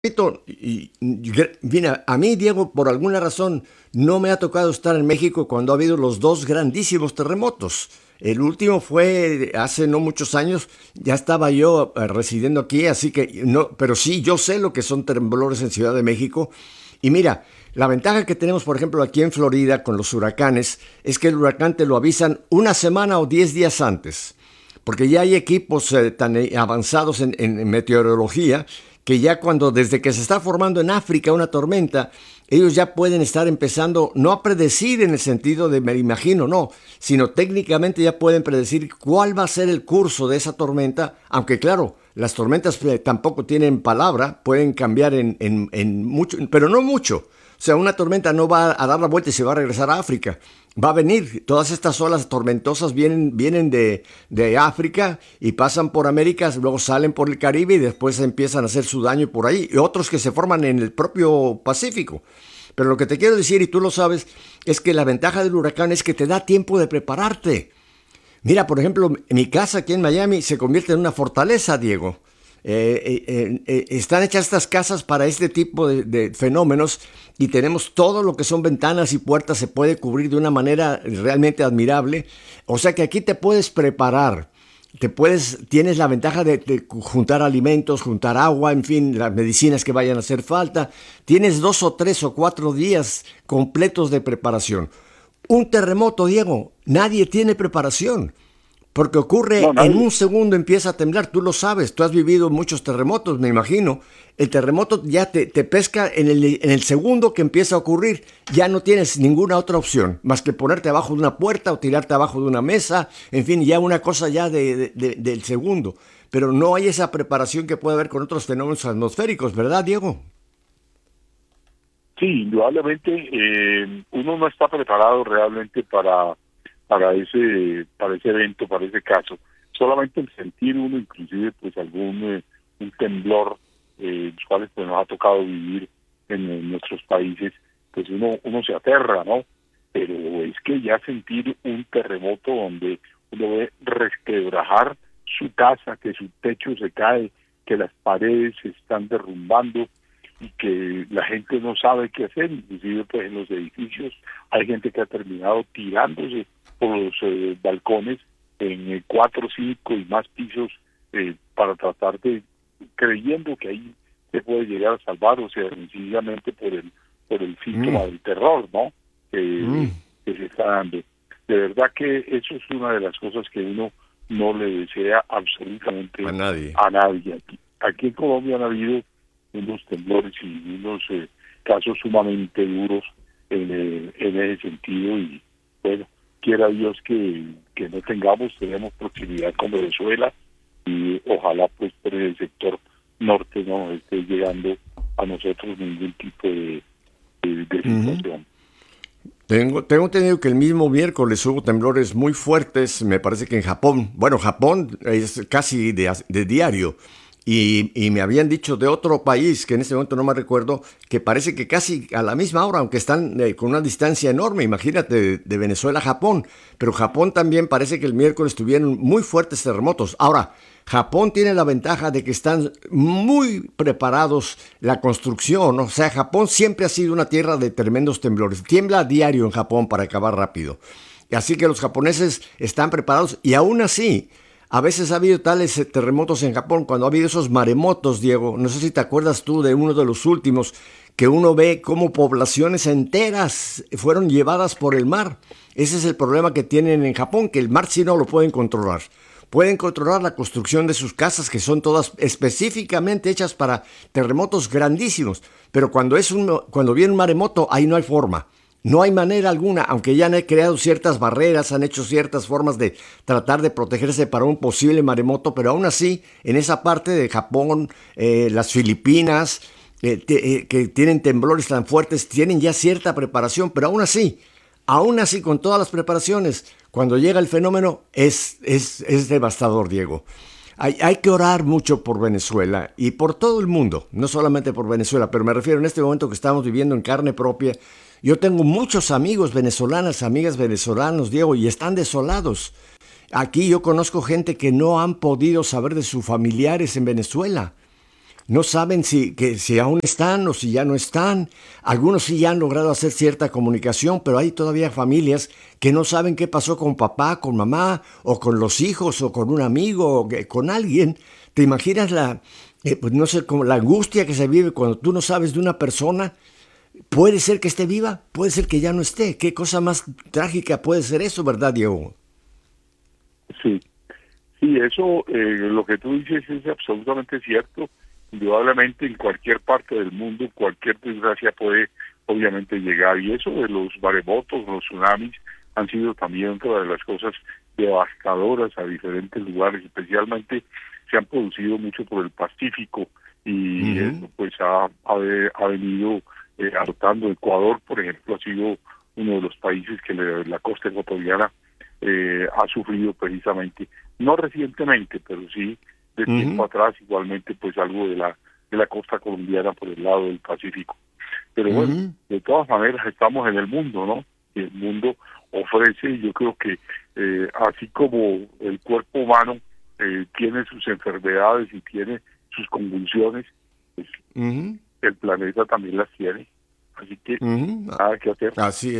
Repito, mira, a mí, Diego, por alguna razón, no me ha tocado estar en México cuando ha habido los dos grandísimos terremotos. El último fue hace no muchos años, ya estaba yo residiendo aquí, así que no, pero sí, yo sé lo que son temblores en Ciudad de México. Y mira, la ventaja que tenemos, por ejemplo, aquí en Florida con los huracanes, es que el huracán te lo avisan una semana o 10 días antes, porque ya hay equipos tan avanzados en meteorología que ya cuando desde que se está formando en África una tormenta, ellos ya pueden estar empezando no a predecir en el sentido de me imagino, no, sino técnicamente ya pueden predecir cuál va a ser el curso de esa tormenta, aunque claro, las tormentas tampoco tienen palabra, pueden cambiar en mucho, pero no mucho. O sea, una tormenta no va a dar la vuelta y se va a regresar a África. Va a venir, todas estas olas tormentosas vienen de África y pasan por América, luego salen por el Caribe y después empiezan a hacer su daño por ahí. Y otros que se forman en el propio Pacífico. Pero lo que te quiero decir, y tú lo sabes, es que la ventaja del huracán es que te da tiempo de prepararte. Mira, por ejemplo, mi casa aquí en Miami se convierte en una fortaleza, Diego. Están hechas estas casas para este tipo de fenómenos y tenemos todo lo que son ventanas y puertas, se puede cubrir de una manera realmente admirable. O sea que aquí te puedes preparar, tienes la ventaja de juntar alimentos, juntar agua, en fin, las medicinas que vayan a hacer falta. Tienes 2 o 3 o 4 días completos de preparación. Un terremoto, Diego, nadie tiene preparación. Porque ocurre No, en nadie. un segundo, empieza a temblar, tú lo sabes, tú has vivido muchos terremotos, me imagino. El terremoto ya te pesca en el segundo que empieza a ocurrir, ya no tienes ninguna otra opción, más que ponerte abajo de una puerta o tirarte abajo de una mesa, en fin, ya una cosa ya del segundo. Pero no hay esa preparación que puede haber con otros fenómenos atmosféricos, ¿verdad, Diego? Sí, indudablemente uno no está preparado realmente para ese evento, para ese caso. Solamente el sentir uno, inclusive, pues algún un temblor, los cuales pues nos ha tocado vivir en nuestros países, pues uno se aterra, ¿no? Pero es que ya sentir un terremoto donde uno ve resquebrajar su casa, que su techo se cae, que las paredes se están derrumbando y que la gente no sabe qué hacer, inclusive pues en los edificios hay gente que ha terminado tirándose por los balcones en 4, 5 y más pisos para tratar de, creyendo que ahí se puede llegar a salvar, o sea, sencillamente por el síntoma Mm, del terror, ¿no? Eh, mm, que se está dando. De verdad que eso es una de las cosas que uno no le desea a absolutamente nadie. a nadie. Aquí en Colombia han habido unos temblores y unos casos sumamente duros en ese sentido y bueno, quiera Dios que no tenemos proximidad con Venezuela y ojalá pues por el sector norte no esté llegando a nosotros ningún tipo de Ujú. situación. Tengo entendido que el mismo miércoles hubo temblores muy fuertes, me parece que en Japón. Bueno, Japón es casi de diario. Y me habían dicho de otro país, que en este momento no me recuerdo, que parece que casi a la misma hora, aunque están con una distancia enorme, imagínate, de Venezuela a Japón. Pero Japón también parece que el miércoles tuvieron muy fuertes terremotos. Ahora, Japón tiene la ventaja de que están muy preparados la construcción. O sea, Japón siempre ha sido una tierra de tremendos temblores. Tiembla a diario en Japón para acabar rápido. Así que los japoneses están preparados y aún así, a veces ha habido tales terremotos en Japón, cuando ha habido esos maremotos, Diego. No sé si te acuerdas tú de uno de los últimos, que uno ve cómo poblaciones enteras fueron llevadas por el mar. Ese es el problema que tienen en Japón, que el mar sí no lo pueden controlar. Pueden controlar la construcción de sus casas, que son todas específicamente hechas para terremotos grandísimos. Pero cuando viene un maremoto, ahí no hay forma. No hay manera alguna, aunque ya han creado ciertas barreras, han hecho ciertas formas de tratar de protegerse para un posible maremoto, pero aún así, en esa parte de Japón, las Filipinas, que tienen temblores tan fuertes, tienen ya cierta preparación, pero aún así, con todas las preparaciones, cuando llega el fenómeno, es devastador, Diego. Hay que orar mucho por Venezuela y por todo el mundo, no solamente por Venezuela, pero me refiero en este momento que estamos viviendo en carne propia. Yo tengo muchos amigos venezolanas, amigas venezolanos, Diego, y están desolados. Aquí yo conozco gente que no han podido saber de sus familiares en Venezuela. no saben si aún están o si ya no están. Algunos sí ya han logrado hacer cierta comunicación, pero hay todavía familias que no saben qué pasó con papá, con mamá, o con los hijos, o con un amigo, con alguien. ¿Te imaginas pues no sé, como la angustia que se vive cuando tú no sabes de una persona? Puede ser que esté viva, puede ser que ya no esté. ¿Qué cosa más trágica puede ser eso, verdad, Diego? Sí, sí, eso, lo que tú dices es absolutamente cierto. Indudablemente en cualquier parte del mundo, cualquier desgracia puede obviamente llegar. Y eso de los maremotos, los tsunamis, han sido también otra de las cosas devastadoras a diferentes lugares, especialmente se han producido mucho por el Pacífico y Ujú. pues ha venido azotando. Ecuador, por ejemplo, ha sido uno de los países que la costa ecuatoriana ha sufrido precisamente, no recientemente, pero sí de tiempo Ujú. atrás, igualmente pues algo de la costa colombiana por el lado del Pacífico. Pero bueno, Ujú. de todas maneras estamos en el mundo, ¿no? Y el mundo ofrece, yo creo que así como el cuerpo humano tiene sus enfermedades y tiene sus convulsiones, pues Ujú. el planeta también las tiene. Así que Ujú. nada que hacer.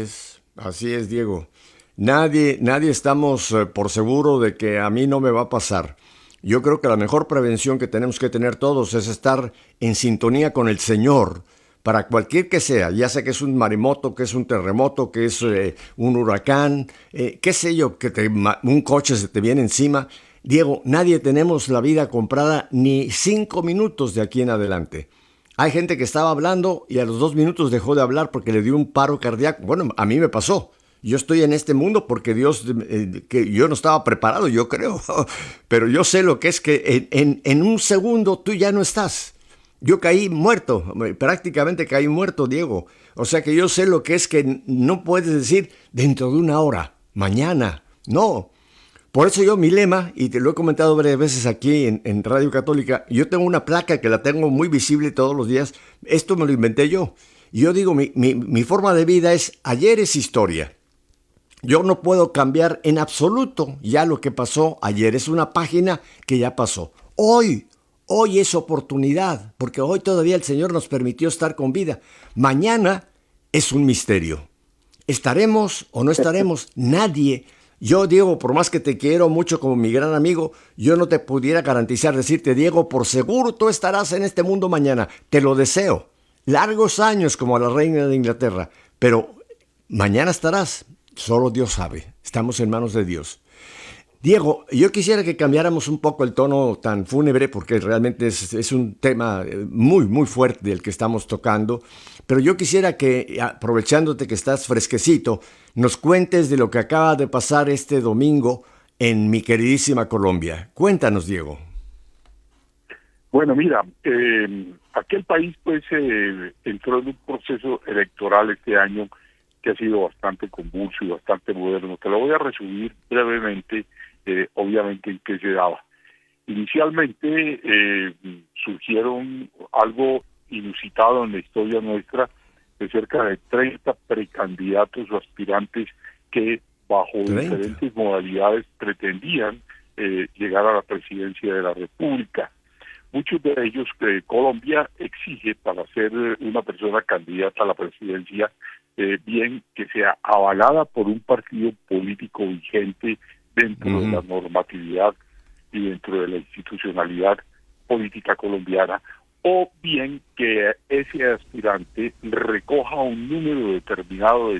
Así es, Diego. Nadie estamos por seguro de que a mí no me va a pasar. Yo creo que la mejor prevención que tenemos que tener todos es estar en sintonía con el Señor para cualquier que sea, ya sea que es un maremoto, que es un terremoto, que es un huracán, qué sé yo, un coche se te viene encima. Diego, nadie tenemos la vida comprada ni 5 minutos de aquí en adelante. Hay gente que estaba hablando y a los 2 minutos dejó de hablar porque le dio un paro cardíaco. Bueno, a mí me pasó. Yo estoy en este mundo porque Dios, que yo no estaba preparado, yo creo. Pero yo sé lo que es que en un segundo tú ya no estás. Yo caí muerto, prácticamente caí muerto, Diego. O sea que yo sé lo que es que no puedes decir dentro de una hora, mañana. No, por eso yo mi lema, y te lo he comentado varias veces aquí en Radio Católica, yo tengo una placa que la tengo muy visible todos los días. Esto me lo inventé yo. Y yo digo, mi forma de vida es, ayer es historia. Yo no puedo cambiar en absoluto ya lo que pasó ayer. Es una página que ya pasó. Hoy es oportunidad, porque hoy todavía el Señor nos permitió estar con vida. Mañana es un misterio. ¿Estaremos o no estaremos? Nadie. Yo, Diego, por más que te quiero mucho como mi gran amigo, yo no te pudiera garantizar decirte, Diego, por seguro tú estarás en este mundo mañana. Te lo deseo. Largos años como a la reina de Inglaterra. Pero mañana estarás. Solo Dios sabe. Estamos en manos de Dios. Diego, yo quisiera que cambiáramos un poco el tono tan fúnebre porque realmente es un tema muy fuerte el que estamos tocando, pero yo quisiera que, aprovechándote que estás fresquecito, nos cuentes de lo que acaba de pasar este domingo en mi queridísima Colombia. Cuéntanos, Diego. Bueno, mira, aquel país pues entró en un proceso electoral este año que ha sido bastante convulso y bastante moderno. Te lo voy a resumir brevemente, obviamente en qué se daba. Inicialmente surgieron algo inusitado en la historia nuestra de cerca de 30 precandidatos o aspirantes que bajo 30. diferentes modalidades pretendían llegar a la presidencia de la República. Muchos de ellos que Colombia exige para ser una persona candidata a la presidencia, bien que sea avalada por un partido político vigente dentro de la Ujú. normatividad y dentro de la institucionalidad política colombiana, o bien que ese aspirante recoja un número determinado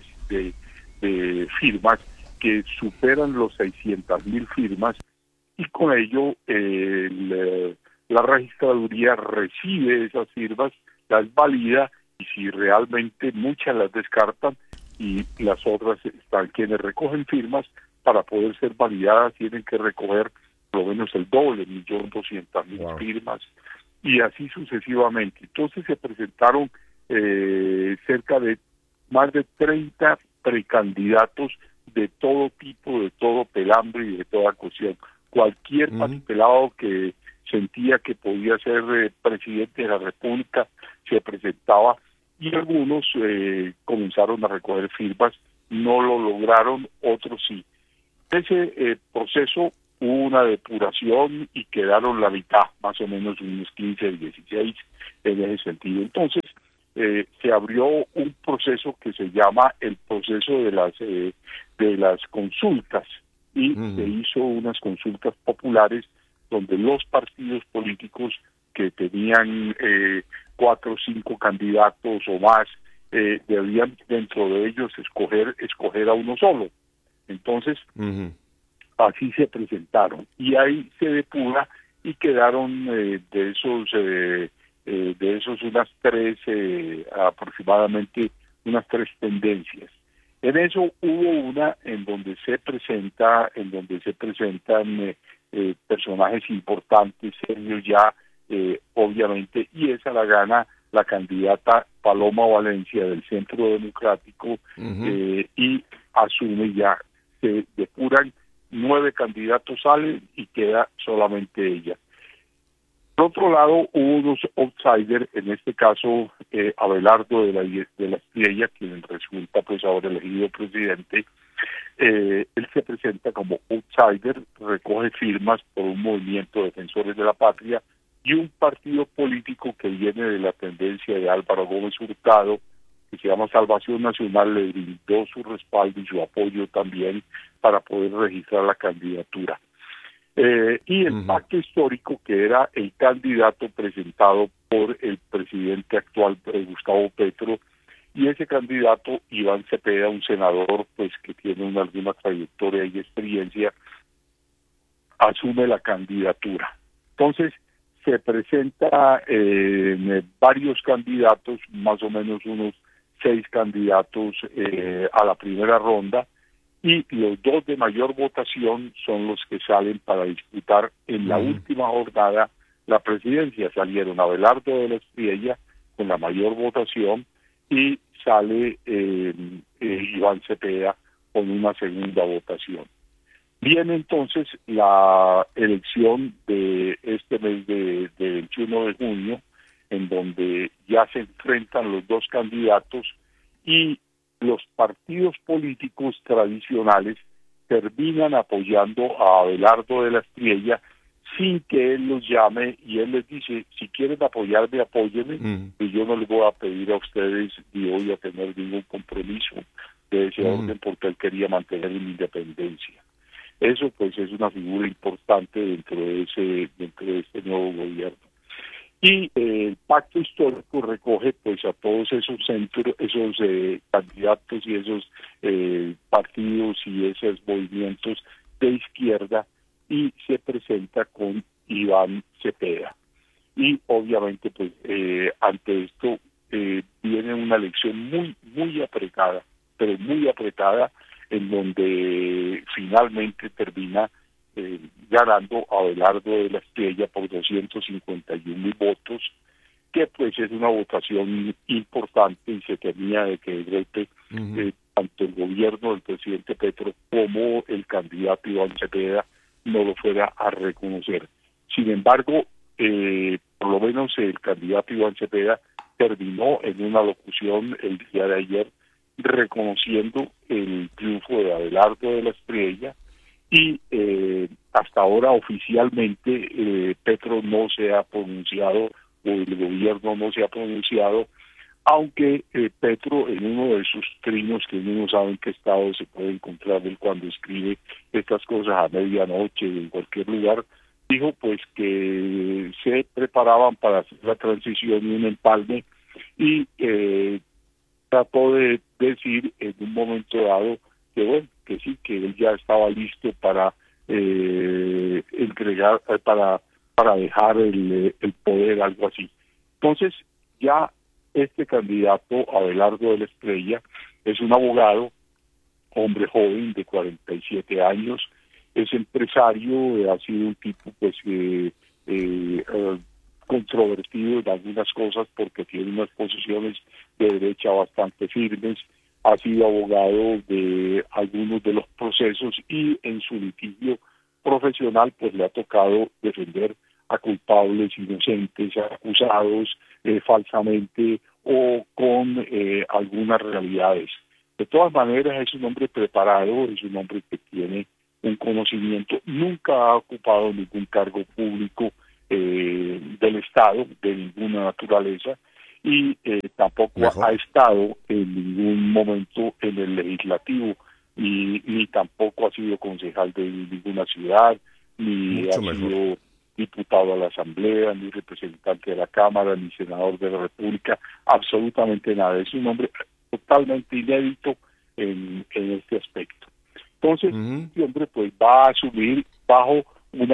de firmas que superan los 600.000 firmas y con ello la registraduría recibe esas firmas, las valida y si realmente muchas las descartan y las otras están quienes recogen firmas para poder ser validadas tienen que recoger por lo menos el doble, 1.200.000 Wow. firmas y así sucesivamente. Entonces se presentaron cerca de más de 30 precandidatos de todo tipo, de todo pelambre y de toda cuestión. Cualquier Ujú. patipelado que sentía que podía ser presidente de la República se presentaba y algunos comenzaron a recoger firmas, no lo lograron, otros sí. Ese proceso hubo una depuración y quedaron la mitad, más o menos unos 15, 16 en ese sentido. Entonces, se abrió un proceso que se llama el proceso de las consultas, y se hizo unas consultas populares donde los partidos políticos que tenían 4 o 5 candidatos o más debían dentro de ellos escoger a uno solo. Entonces, así se presentaron y ahí se depura y quedaron de esos unas 3 aproximadamente unas 3 tendencias. En eso hubo una en donde se presentan personajes importantes, serios ya, obviamente, y esa la gana la candidata Paloma Valencia del Centro Democrático, y asume ya, se depuran 9 candidatos, salen y queda solamente ella. Por otro lado, hubo unos outsiders, en este caso Abelardo de la Espriella, quien resulta pues ahora elegido presidente. Él se presenta como outsider, recoge firmas por un movimiento de defensores de la patria y un partido político que viene de la tendencia de Álvaro Gómez Hurtado, que se llama Salvación Nacional, le brindó su respaldo y su apoyo también para poder registrar la candidatura. Y el pacto histórico, que era el candidato presentado por el presidente actual, Gustavo Petro, y ese candidato, Iván Cepeda, un senador pues que tiene alguna trayectoria y experiencia, asume la candidatura. Entonces, se presenta varios candidatos, más o menos unos 6 candidatos a la primera ronda, y los 2 de mayor votación son los que salen para disputar en la última jornada la presidencia. Salieron Abelardo de la Espriella con la mayor votación y sale Iván Cepeda con una segunda votación. Viene entonces la elección de este mes de 21 de junio, en donde ya se enfrentan los 2 candidatos y los partidos políticos tradicionales terminan apoyando a Abelardo de la Espriella sin que él los llame, y él les dice: si quieren apoyarme, apóyenme, y yo no les voy a pedir a ustedes ni voy a tener ningún compromiso de ese orden, porque él quería mantener la independencia. Eso pues es una figura importante dentro de este nuevo gobierno. Y el pacto histórico recoge pues a todos esos centros, esos candidatos y esos partidos y esos movimientos de izquierda, y se presenta con Iván Cepeda. Y obviamente pues ante esto viene una elección muy apretada, pero muy apretada, en donde finalmente termina ganando a Abelardo de la Espriella por 251,000 votos, que pues es una votación importante, y se temía de que de golpe tanto el gobierno del presidente Petro como el candidato Iván Cepeda no lo fuera a reconocer. Sin embargo, por lo menos el candidato Iván Cepeda terminó en una locución el día de ayer reconociendo el triunfo de Abelardo de la Espriella, y hasta ahora oficialmente Petro no se ha pronunciado, o el gobierno no se ha pronunciado, aunque Petro, en uno de sus trinos, que uno no sabe en qué estado se puede encontrar él cuando escribe estas cosas a medianoche en cualquier lugar, dijo pues que se preparaban para hacer la transición y un empalme, y trató de decir en un momento dado que bueno, que sí, que él ya estaba listo para entregar, para dejar el poder, algo así. Entonces, ya este candidato, Abelardo de la Espriella, es un abogado, hombre joven de 47 años, es empresario, ha sido un tipo pues controvertido en algunas cosas porque tiene unas posiciones de derecha bastante firmes, ha sido abogado de algunos de los procesos, y en su litigio profesional pues le ha tocado defender a culpables, inocentes, acusados falsamente o con algunas realidades. De todas maneras es un hombre preparado, es un hombre que tiene un conocimiento, nunca ha ocupado ningún cargo público del Estado, de ninguna naturaleza, y tampoco ha estado en ningún momento en el legislativo, ni tampoco ha sido concejal de ninguna ciudad, ni ha sido diputado a la Asamblea, ni representante de la Cámara, ni senador de la República, absolutamente nada. Es un hombre totalmente inédito en este aspecto. Entonces, este hombre pues va a asumir bajo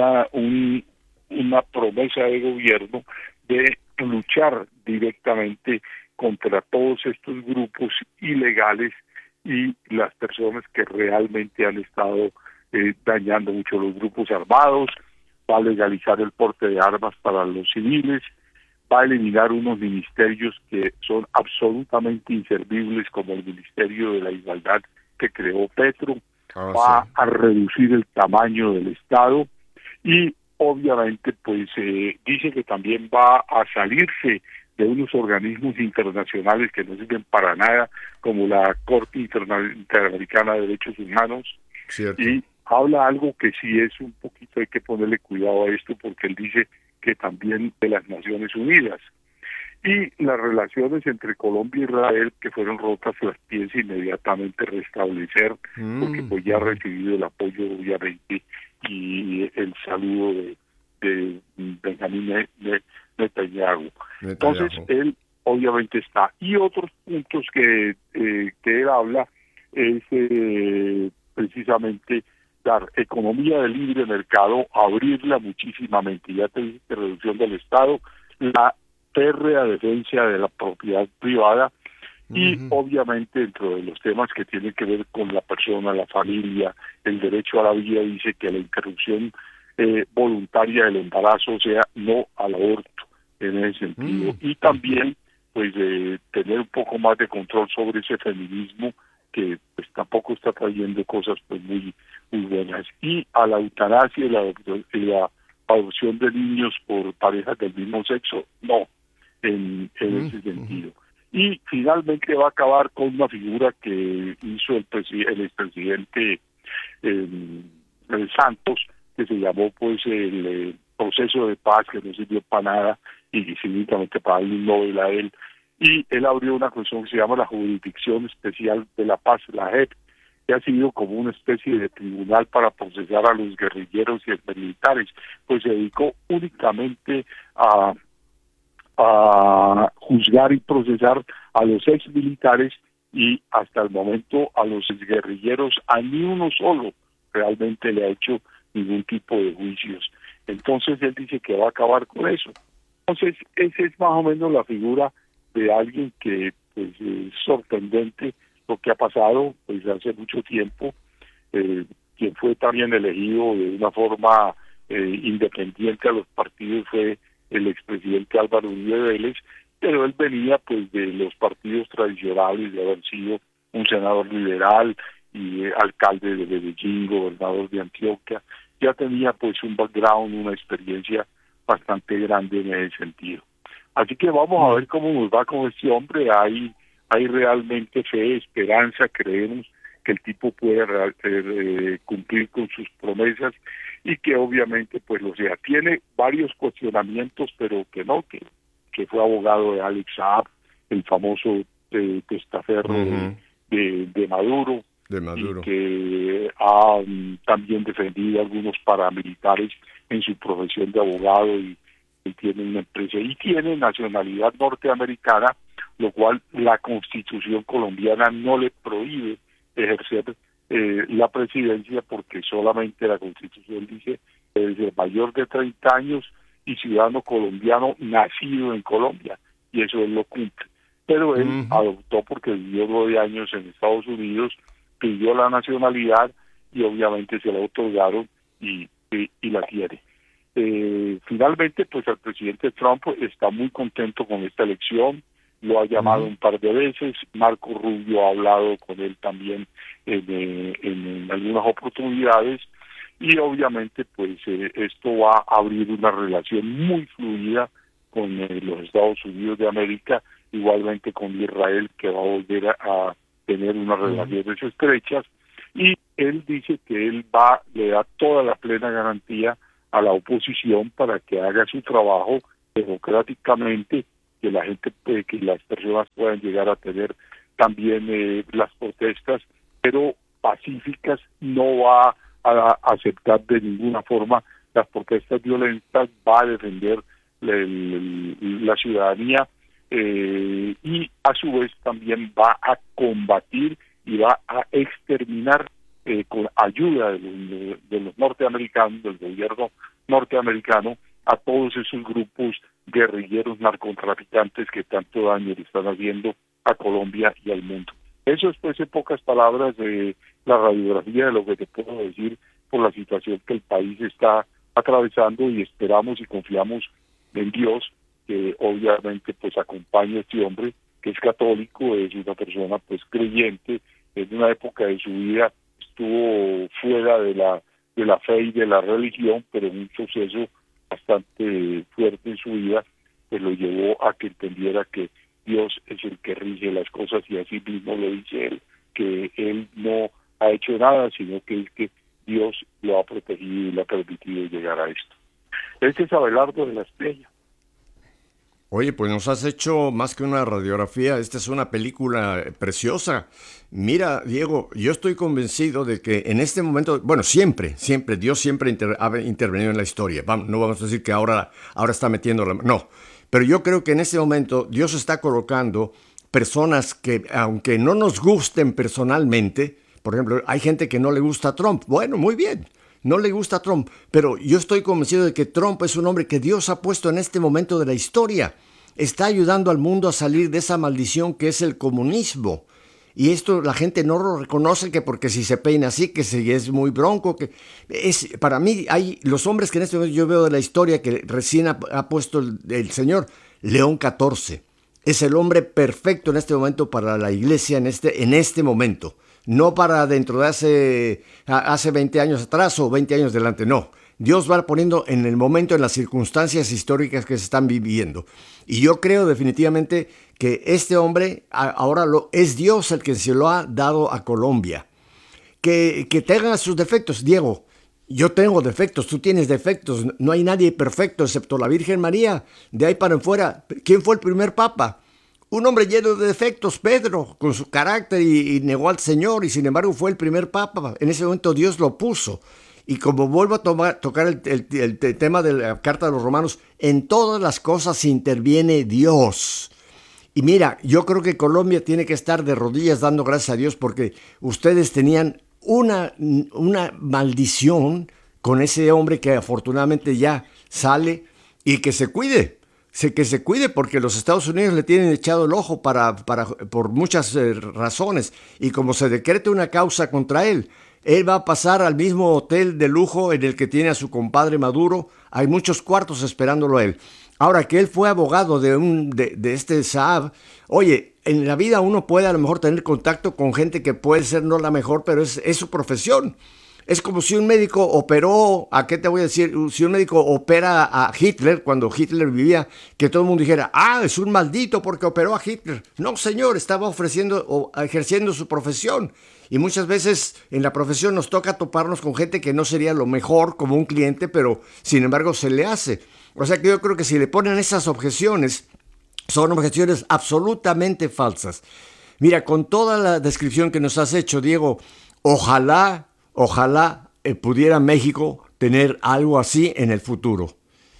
una promesa de gobierno de luchar directamente contra todos estos grupos ilegales y las personas que realmente han estado dañando mucho los grupos armados, va a legalizar el porte de armas para los civiles, va a eliminar unos ministerios que son absolutamente inservibles, como el Ministerio de la Igualdad que creó Petro, va a reducir el tamaño del Estado y obviamente pues dice que también va a salirse de unos organismos internacionales que no sirven para nada, como la Corte Interamericana de Derechos Humanos. Cierto. Y habla algo que sí es un poquito, hay que ponerle cuidado a esto, porque él dice que también de las Naciones Unidas. Y las relaciones entre Colombia y Israel, que fueron rotas, las piensa inmediatamente restablecer, porque pues ya ha recibido el apoyo, obviamente, y el saludo de Benjamín Netanyahu. Entonces, él obviamente está. Y otros puntos que él habla es precisamente dar economía de libre mercado, abrirla muchísimamente. Ya te dije que reducción del Estado, la férrea defensa de la propiedad privada y obviamente dentro de los temas que tienen que ver con la persona, la familia, el derecho a la vida, dice que la interrupción voluntaria del embarazo, o sea, no al aborto en ese sentido. Y también pues tener un poco más de control sobre ese feminismo que pues tampoco está trayendo cosas pues muy buenas. Y a la eutanasia y la adopción de niños por parejas del mismo sexo, no, en ese sentido. Y finalmente va a acabar con una figura que hizo el expresidente Santos, que se llamó pues el proceso de paz, que no sirvió para nada y simplemente para darle un Nobel a él. Y él abrió una cuestión que se llama la Jurisdicción Especial de la Paz, la JEP, que ha sido como una especie de tribunal para procesar a los guerrilleros y militares, pues se dedicó únicamente a juzgar y procesar a los ex militares y hasta el momento a los guerrilleros, a ni uno solo realmente le ha hecho ningún tipo de juicios. Entonces él dice que va a acabar con eso. Entonces esa es más o menos la figura de alguien que pues es sorprendente lo que ha pasado pues hace mucho tiempo, quien fue también elegido de una forma independiente a los partidos fue el expresidente Álvaro Uribe Vélez, pero él venía pues de los partidos tradicionales, de haber sido un senador liberal y alcalde de Medellín, gobernador de Antioquia, ya tenía pues un background, una experiencia bastante grande en ese sentido. Así que vamos a ver cómo nos va con este hombre. Hay realmente fe, esperanza, creemos que el tipo puede cumplir con sus promesas y que obviamente pues lo sea. Tiene varios cuestionamientos, pero que fue abogado de Alex Saab, el famoso testaferro de Maduro, y que ha también defendido a algunos paramilitares en su profesión de abogado y tiene una empresa y tiene nacionalidad norteamericana, lo cual la Constitución colombiana no le prohíbe ejercer la presidencia, porque solamente la Constitución dice que es el mayor de 30 años y ciudadano colombiano nacido en Colombia, y eso él lo cumple. Pero él adoptó, porque vivió 9 años en Estados Unidos, pidió la nacionalidad y obviamente se la otorgaron y la tiene. Finalmente, pues el presidente Trump está muy contento con esta elección, lo ha llamado un par de veces, Marco Rubio ha hablado con él también en algunas oportunidades, y obviamente pues esto va a abrir una relación muy fluida con los Estados Unidos de América, igualmente con Israel, que va a volver a tener unas relaciones estrechas, y él dice que le da toda la plena garantía a la oposición para que haga su trabajo democráticamente, que la gente, que las personas puedan llegar a tener también las protestas, pero pacíficas. No va a aceptar de ninguna forma las protestas violentas, va a defender la ciudadanía, y a su vez también va a combatir y va a exterminar, con ayuda de los norteamericanos, del gobierno norteamericano, a todos esos grupos guerrilleros narcotraficantes que tanto daño le están haciendo a Colombia y al mundo. Eso es, pues, en pocas palabras, de la radiografía de lo que te puedo decir por la situación que el país está atravesando, y esperamos y confiamos en Dios, que obviamente pues acompaña a este hombre que es católico, es una persona pues creyente. En una época de su vida estuvo fuera de la fe y de la religión, pero un suceso bastante fuerte en su vida pues lo llevó a que entendiera que Dios es el que rige las cosas, y así mismo lo dice él, que él no ha hecho nada, sino que es que Dios lo ha protegido y le ha permitido llegar a esto. Este es Abelardo de la Estrella. Oye, pues nos has hecho más que una radiografía, esta es una película preciosa. Mira, Diego, yo estoy convencido de que en este momento, bueno, siempre, Dios siempre ha intervenido en la historia. No vamos a decir que ahora está metiendo no, pero yo creo que en este momento Dios está colocando personas que, aunque no nos gusten personalmente, por ejemplo, hay gente que no le gusta a Trump. Bueno, muy bien. No le gusta a Trump, pero yo estoy convencido de que Trump es un hombre que Dios ha puesto en este momento de la historia. Está ayudando al mundo a salir de esa maldición que es el comunismo. Y esto la gente no lo reconoce, que porque si se peina así, que si es muy bronco, que es, para mí hay los hombres que en este momento yo veo de la historia que recién ha puesto el señor León XIV. Es el hombre perfecto en este momento para la iglesia en este momento. No para dentro de hace 20 años atrás o 20 años adelante, no. Dios va poniendo en el momento, en las circunstancias históricas que se están viviendo. Y yo creo definitivamente que este hombre ahora es Dios el que se lo ha dado a Colombia. Que tenga sus defectos, Diego. Yo tengo defectos, tú tienes defectos. No hay nadie perfecto excepto la Virgen María. De ahí para afuera, ¿quién fue el primer papa? Un hombre lleno de defectos, Pedro, con su carácter, y negó al Señor, y sin embargo fue el primer papa. En ese momento Dios lo puso. Y como vuelvo a tocar el tema de la Carta de los Romanos, en todas las cosas interviene Dios. Y mira, yo creo que Colombia tiene que estar de rodillas dando gracias a Dios, porque ustedes tenían una maldición con ese hombre que afortunadamente ya sale, y que se cuide. Que se cuide, porque los Estados Unidos le tienen echado el ojo por muchas razones, y como se decrete una causa contra él va a pasar al mismo hotel de lujo en el que tiene a su compadre Maduro. Hay muchos cuartos esperándolo a él. Ahora que él fue abogado de este Saab, oye, en la vida uno puede a lo mejor tener contacto con gente que puede ser no la mejor, pero es su profesión. Es como si un médico operó, ¿a qué te voy a decir? Si un médico opera a Hitler, cuando Hitler vivía, que todo el mundo dijera, es un maldito porque operó a Hitler. No, señor, estaba ofreciendo o ejerciendo su profesión. Y muchas veces en la profesión nos toca toparnos con gente que no sería lo mejor como un cliente, pero sin embargo se le hace. O sea que yo creo que si le ponen esas objeciones, son objeciones absolutamente falsas. Mira, con toda la descripción que nos has hecho, Diego, ojalá pudiera México tener algo así en el futuro.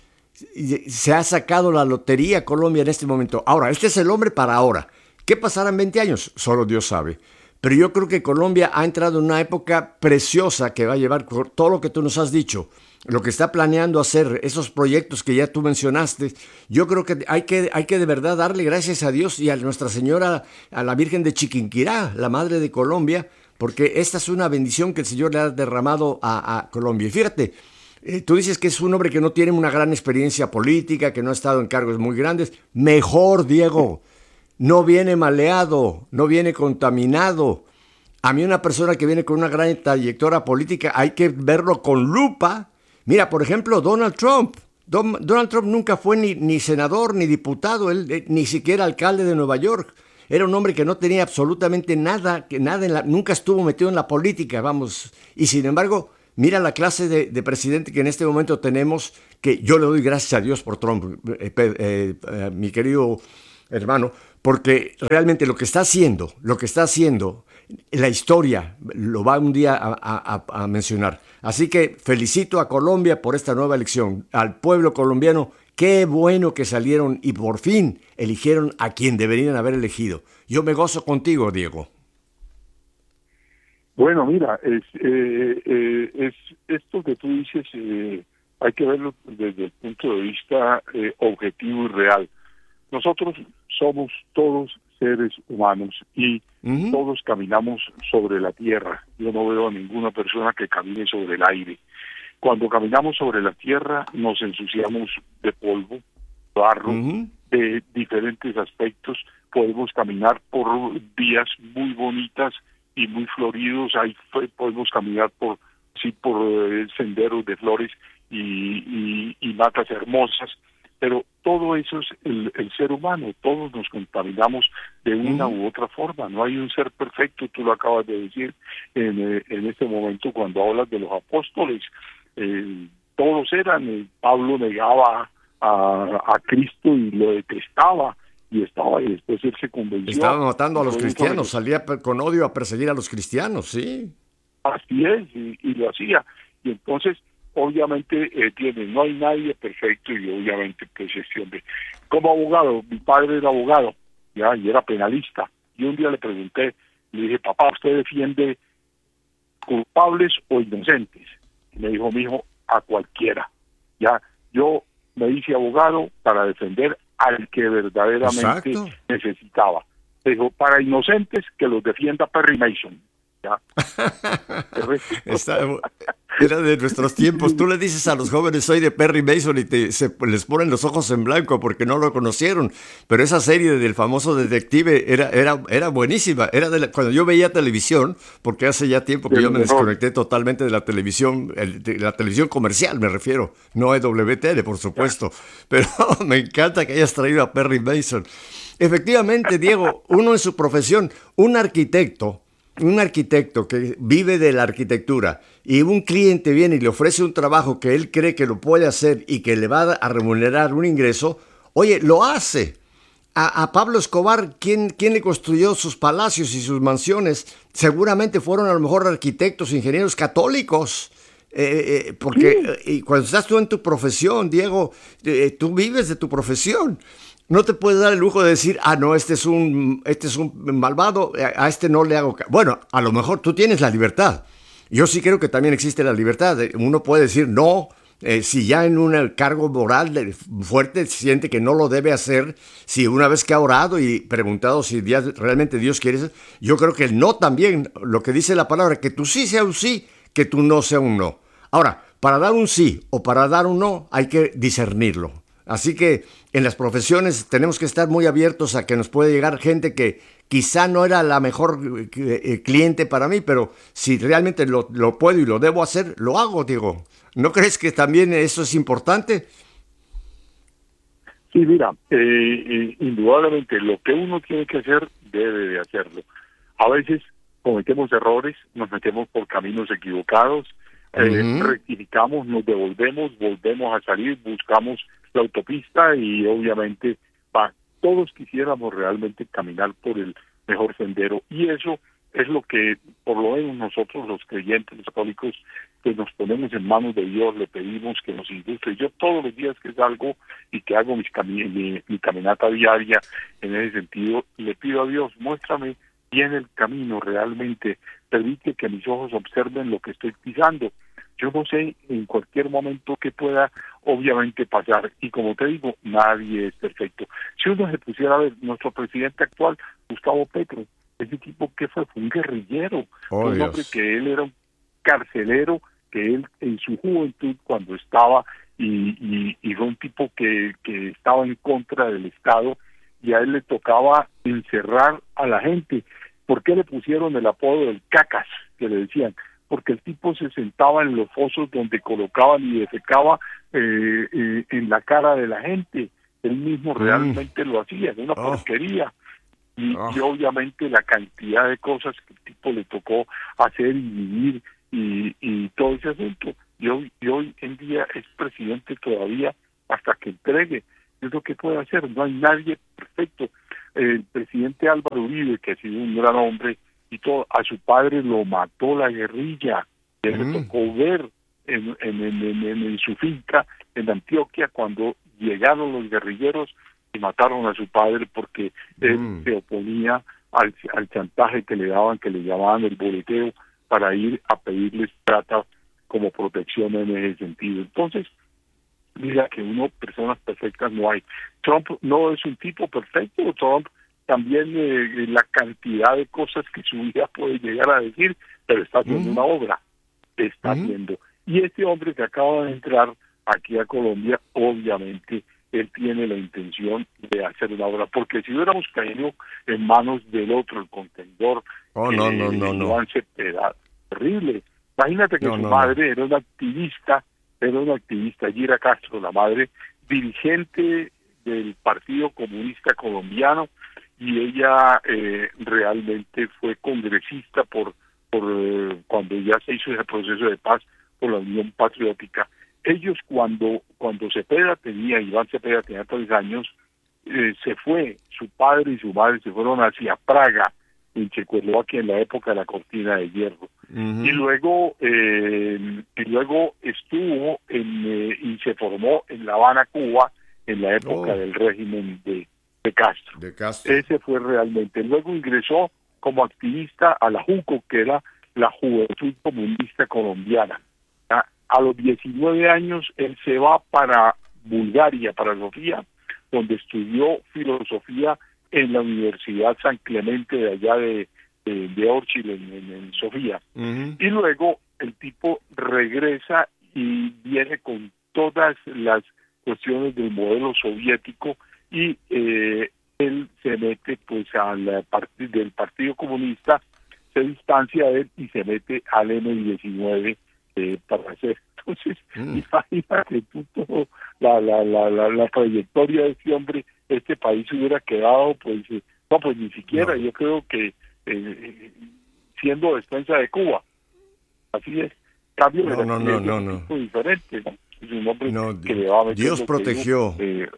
Se ha sacado la lotería Colombia en este momento. Ahora, este es el hombre para ahora. ¿Qué pasará en 20 años? Solo Dios sabe. Pero yo creo que Colombia ha entrado en una época preciosa que va a llevar todo lo que tú nos has dicho, lo que está planeando hacer, esos proyectos que ya tú mencionaste. Yo creo que hay que de verdad darle gracias a Dios y a Nuestra Señora, a la Virgen de Chiquinquirá, la Madre de Colombia, porque esta es una bendición que el Señor le ha derramado a Colombia. Y fíjate, tú dices que es un hombre que no tiene una gran experiencia política, que no ha estado en cargos muy grandes. Mejor, Diego, no viene maleado, no viene contaminado. A mí una persona que viene con una gran trayectoria política hay que verlo con lupa. Mira, por ejemplo, Donald Trump. Donald Trump nunca fue ni senador ni diputado, él ni siquiera alcalde de Nueva York. Era un hombre que no tenía absolutamente nada, nunca estuvo metido en la política, vamos. Y sin embargo, mira la clase de presidente que en este momento tenemos, que yo le doy gracias a Dios por Trump, mi querido hermano, porque realmente lo que está haciendo, la historia lo va un día a mencionar. Así que felicito a Colombia por esta nueva elección, al pueblo colombiano. Qué bueno que salieron y por fin eligieron a quien deberían haber elegido. Yo me gozo contigo, Diego. Bueno, mira, es esto que tú dices, hay que verlo desde el punto de vista objetivo y real. Nosotros somos todos seres humanos y todos caminamos sobre la tierra. Yo no veo a ninguna persona que camine sobre el aire. Cuando caminamos sobre la tierra nos ensuciamos de polvo, barro, de diferentes aspectos. Podemos caminar por vías muy bonitas y muy floridos. Podemos caminar por senderos de flores y matas hermosas. Pero todo eso es el ser humano, todos nos contaminamos de una u otra forma, no hay un ser perfecto, tú lo acabas de decir en este momento cuando hablas de los apóstoles, todos eran, Pablo negaba a Cristo y lo detestaba, y después él se convenció. Estaba matando a los cristianos, salía con odio a perseguir a los cristianos, sí. Así es, y lo hacía, y entonces obviamente no hay nadie perfecto y obviamente pues como abogado, mi padre era abogado ya y era penalista, y un día le pregunté, le dije, papá, ¿usted defiende culpables o inocentes? Y me dijo, mijo, a cualquiera. Ya, yo me hice abogado para defender al que verdaderamente necesitaba. Dijo, para inocentes que los defienda Perry Mason. ¿Ya? Era de nuestros tiempos. Tú le dices a los jóvenes, soy de Perry Mason, y les ponen los ojos en blanco porque no lo conocieron. Pero esa serie del famoso detective era buenísima. Era cuando yo veía televisión, porque hace ya tiempo que yo me desconecté totalmente de la televisión comercial, me refiero. No EWTN, por supuesto. Pero me encanta que hayas traído a Perry Mason. Efectivamente, Diego, uno en su profesión, un arquitecto que vive de la arquitectura y un cliente viene y le ofrece un trabajo que él cree que lo puede hacer y que le va a remunerar un ingreso, oye, lo hace. A Pablo Escobar, ¿quién le construyó sus palacios y sus mansiones? Seguramente fueron a lo mejor arquitectos, ingenieros católicos. Porque y cuando estás tú en tu profesión, Diego, tú vives de tu profesión. No te puedes dar el lujo de decir, no, este es un malvado, a este no le hago caso. Bueno, a lo mejor tú tienes la libertad. Yo sí creo que también existe la libertad. Uno puede decir no, si ya en un cargo moral fuerte siente que no lo debe hacer, si una vez que ha orado y preguntado si realmente Dios quiere eso, yo creo que el no también, lo que dice la palabra, que tu sí sea un sí, que tu no sea un no. Ahora, para dar un sí o para dar un no, hay que discernirlo. Así que en las profesiones tenemos que estar muy abiertos a que nos puede llegar gente que quizá no era la mejor cliente para mí, pero si realmente lo puedo y lo debo hacer, lo hago, Diego. ¿No crees que también eso es importante? Sí, mira, indudablemente lo que uno tiene que hacer, debe de hacerlo. A veces cometemos errores, nos metemos por caminos equivocados, rectificamos, nos volvemos a salir, buscamos la autopista y obviamente todos quisiéramos realmente caminar por el mejor sendero, y eso es lo que por lo menos nosotros los creyentes, los católicos, que nos ponemos en manos de Dios, le pedimos que nos ilustre. Yo todos los días que salgo y que hago mi caminata diaria en ese sentido, le pido a Dios, muéstrame bien el camino realmente, permite que mis ojos observen lo que estoy pisando. Yo no sé en cualquier momento qué pueda obviamente pasar, y como te digo, nadie es perfecto. Si uno se pusiera a ver, nuestro presidente actual, Gustavo Petro, ese tipo que fue un guerrillero, un hombre que él era un carcelero, que él en su juventud cuando estaba y fue un tipo que estaba en contra del Estado, y a él le tocaba encerrar a la gente. ¿Por qué le pusieron el apodo del cacas, que le decían? Porque el tipo se sentaba en los fosos donde colocaban y defecaba en la cara de la gente. Él mismo realmente lo hacía, era una porquería. y obviamente la cantidad de cosas que el tipo le tocó hacer y vivir y todo ese asunto. Y hoy en día es presidente todavía hasta que entregue. Es lo que puede hacer, no hay nadie perfecto. El presidente Álvaro Uribe, que ha sido un gran hombre, y todo, a su padre lo mató la guerrilla. Él le tocó ver en su finca, en Antioquia, cuando llegaron los guerrilleros y mataron a su padre porque él se oponía al chantaje que le daban, que le llamaban el boleteo, para ir a pedirles plata como protección en ese sentido. Entonces, mira que personas perfectas no hay. Trump no es un tipo perfecto. Trump también la cantidad de cosas que su vida puede llegar a decir, pero está haciendo una obra, está haciendo. Y este hombre que acaba de entrar aquí a Colombia, obviamente, él tiene la intención de hacer una obra, porque si hubiéramos caído en manos del otro, el contendor, Iván Cepeda, terrible. Imagínate que su madre era una activista, Gira Castro, la madre, dirigente del Partido Comunista Colombiano, y ella realmente fue congresista por cuando ya se hizo ese proceso de paz por la Unión Patriótica. Ellos cuando Iván Cepeda tenía 3 años, se fue, su padre y su madre se fueron hacia Praga, en Checoslovaquia, en la época de la Cortina de Hierro. Y luego estuvo y se formó en La Habana, Cuba, en la época del régimen de Castro. Ese fue realmente. Luego ingresó como activista a la JUCO, que era la Juventud Comunista Colombiana. A los 19 años él se va para Bulgaria, para Sofía, donde estudió filosofía en la Universidad San Clemente de allá de Orchil, en Sofía. Y luego el tipo regresa y viene con todas las cuestiones del modelo soviético, y él se mete pues del Partido Comunista, se distancia de él y se mete al M-19 para hacer. Entonces, imagínate tú todo la trayectoria de este hombre. Este país hubiera quedado pues ni siquiera, yo creo que siendo defensa de Cuba. Así es. Cambio no. Diferente, ¿no? Es un hombre que le va a meter Dios protegió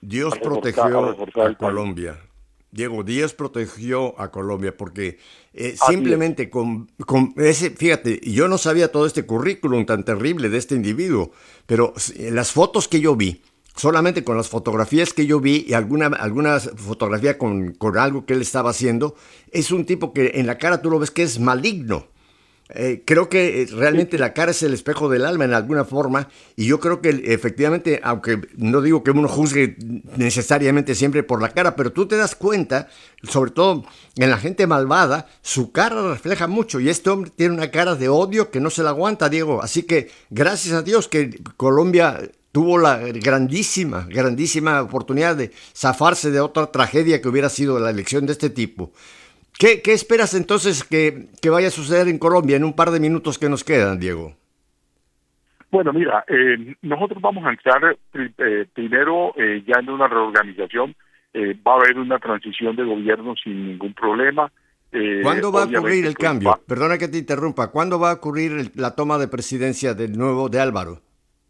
a Colombia. Diego, Dios protegió a Colombia porque simplemente con ese, fíjate, yo no sabía todo este currículum tan terrible de este individuo, pero las fotos que yo vi, solamente con las fotografías que yo vi y alguna fotografía con algo que él estaba haciendo, es un tipo que en la cara tú lo ves que es maligno. Creo que realmente la cara es el espejo del alma en alguna forma, y yo creo que efectivamente, aunque no digo que uno juzgue necesariamente siempre por la cara, pero tú te das cuenta, sobre todo en la gente malvada, su cara refleja mucho, y este hombre tiene una cara de odio que no se la aguanta, Diego. Así que gracias a Dios que Colombia tuvo la grandísima oportunidad de zafarse de otra tragedia que hubiera sido la elección de este tipo. ¿Qué esperas entonces que vaya a suceder en Colombia en un par de minutos que nos quedan, Diego? Bueno, mira, nosotros vamos a entrar primero ya en una reorganización. Va a haber una transición de gobierno sin ningún problema. ¿Cuándo va a ocurrir el cambio? Perdona que te interrumpa. ¿Cuándo va a ocurrir la toma de presidencia de Álvaro?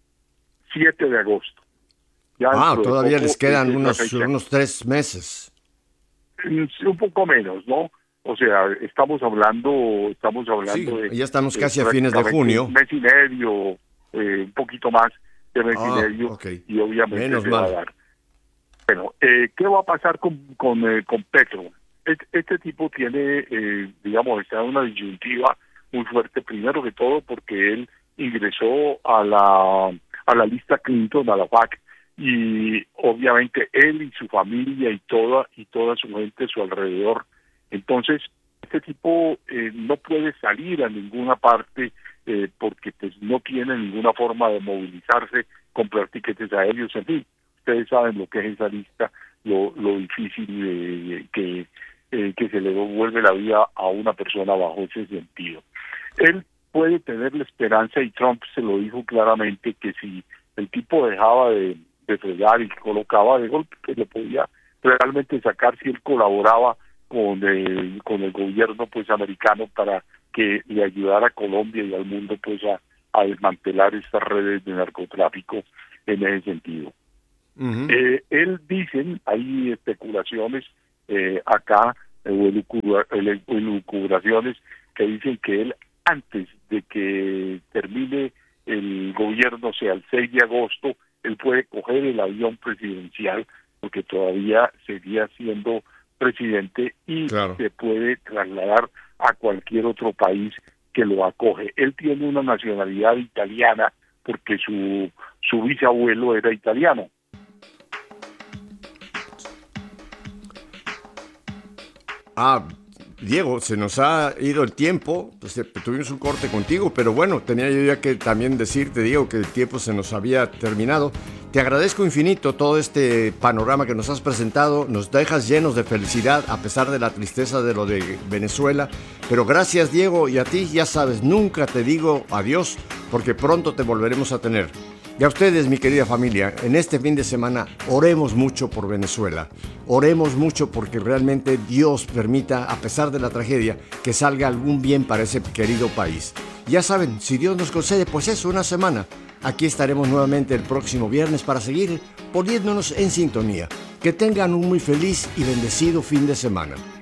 7 de agosto. Todavía les quedan unos 3 meses. Un poco menos, ¿no? O sea, estamos hablando sí, de... ya estamos casi a fines de junio. Un mes y medio, un poquito más de mes y medio, y obviamente se va a dar. Bueno, ¿qué va a pasar con Petro? Este tipo tiene, está en una disyuntiva muy fuerte, primero que todo porque él ingresó a la lista Clinton, a la PAC, y obviamente él y su familia y toda su gente a su alrededor. Entonces, este tipo no puede salir a ninguna parte porque pues no tiene ninguna forma de movilizarse, comprar tiquetes aéreos, en fin. Ustedes saben lo que es esa lista, lo difícil que se le vuelve la vida a una persona bajo ese sentido. Él puede tener la esperanza, y Trump se lo dijo claramente, que si el tipo dejaba de fregar y colocaba de golpe, que le podía realmente sacar si él colaboraba con el gobierno pues americano para que le ayudara a Colombia y al mundo pues a desmantelar estas redes de narcotráfico en ese sentido. Él dicen, hay especulaciones acá, elucubraciones que dicen que él, antes de que termine el gobierno, o sea, el 6 de agosto, él puede coger el avión presidencial, porque todavía seguía siendo presidente, y Claro. se puede trasladar a cualquier otro país que lo acoge. Él tiene una nacionalidad italiana porque su bisabuelo era italiano. Diego, se nos ha ido el tiempo, pues, tuvimos un corte contigo, pero bueno, tenía yo ya que también decirte, Diego, que el tiempo se nos había terminado. Te agradezco infinito todo este panorama que nos has presentado, nos dejas llenos de felicidad a pesar de la tristeza de lo de Venezuela, pero gracias, Diego, y a ti, ya sabes, nunca te digo adiós, porque pronto te volveremos a tener. Y a ustedes, mi querida familia, en este fin de semana oremos mucho por Venezuela. Oremos mucho porque realmente Dios permita, a pesar de la tragedia, que salga algún bien para ese querido país. Ya saben, si Dios nos concede, pues eso, una semana. Aquí estaremos nuevamente el próximo viernes para seguir poniéndonos en sintonía. Que tengan un muy feliz y bendecido fin de semana.